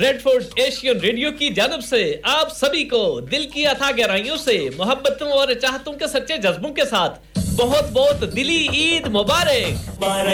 Redford Asian radio की जानिब से आप सभी को दिल की अथाह गहराइयों से मोहब्बतों और चाहतों के सच्चे जज्बों के साथ बहुत-बहुत दिली ईद मुबारक।